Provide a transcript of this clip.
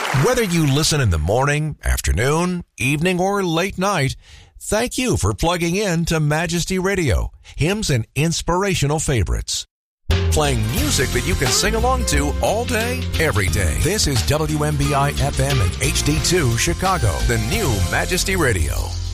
Whether you listen in the morning, afternoon, evening, or late night, thank you for plugging in to Majesty Radio, hymns and inspirational favorites. Playing music that you can sing along to all day, every day. This is WMBI FM and HD2 Chicago, the new Majesty Radio.